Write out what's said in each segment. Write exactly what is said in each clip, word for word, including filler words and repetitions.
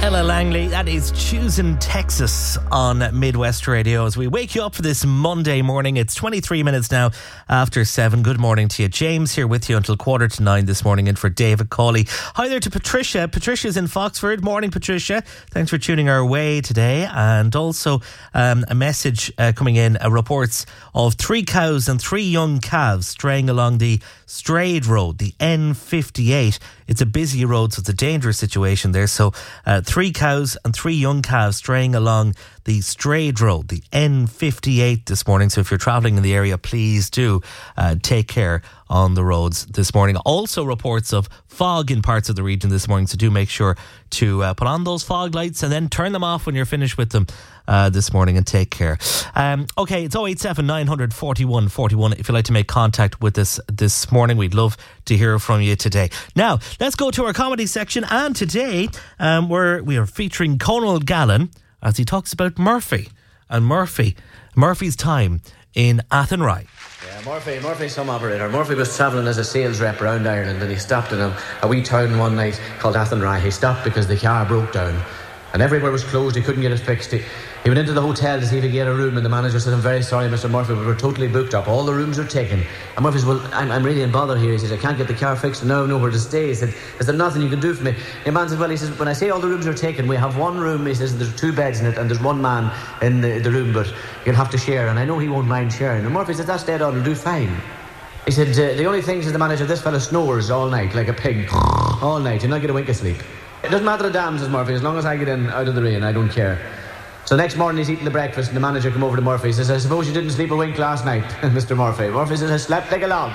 Ella Langley, that is Choosing Texas on Midwest Radio as we wake you up for this Monday morning. It's twenty-three minutes now after seven. Good morning to you. James here with you until quarter to nine this morning in for David Cawley. Hi there to Patricia. Patricia's in Foxford. Morning, Patricia. Thanks for tuning our way today. And also um, a message uh, coming in, uh, reports of three cows and three young calves straying along the Strayed Road, the N fifty-eight. It's a busy road, so it's a dangerous situation there. So uh, three cows and three young calves straying along the Strayed Road, the N fifty-eight this morning. So if you're travelling in the area, please do uh, take care on the roads this morning. Also reports of fog in parts of the region this morning, so do make sure to uh, put on those fog lights and then turn them off when you're finished with them uh, this morning, and take care. Um, okay, it's oh eight seven, nine four one, four one if you'd like to make contact with us this morning. We'd love to hear from you today. Now, let's go to our comedy section, and today um, we're, we are featuring Conal Gallen as he talks about Murphy and Murphy, Murphy's time in Athenry. Yeah, Murphy, Murphy's some operator. Murphy was travelling as a sales rep around Ireland, and he stopped in a, a wee town one night called Athenry. He stopped because the car broke down and everywhere was closed. He couldn't get it fixed. He, he went into the hotel to see if he could get a room, and the manager said, "I'm very sorry, Mister Murphy, but we're totally booked up. All the rooms are taken." And Murphy said, "Well, I'm, I'm really in bother here." He says, "I can't get the car fixed and now I have nowhere to stay." He said, "Is there nothing you can do for me?" The man said, "Well," he says, "when I say all the rooms are taken, we have one room," he says, "there's two beds in it and there's one man in the, the room, but you'll have to share, and I know he won't mind sharing." And Murphy said, "That's dead on, will do fine." He said, uh, "The only thing," says the manager, "this fella snores all night like a pig. All night, you'll not get a wink of sleep." "It doesn't matter a damn," says Murphy, "as long as I get in out of the rain, I don't care." So next morning he's eating the breakfast, and the manager come over to Murphy. He says, "I suppose you didn't sleep a wink last night, Mister Murphy." Murphy says, "I slept like a log."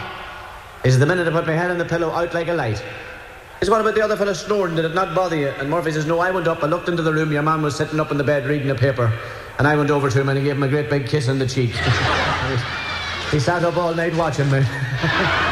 He says, "The minute I put my head on the pillow, out like a light." He says, "What about the other fella snoring? Did it not bother you?" And Murphy says, "No, I went up, I looked into the room, your man was sitting up in the bed reading a paper, and I went over to him and I gave him a great big kiss on the cheek." He sat up all night watching me.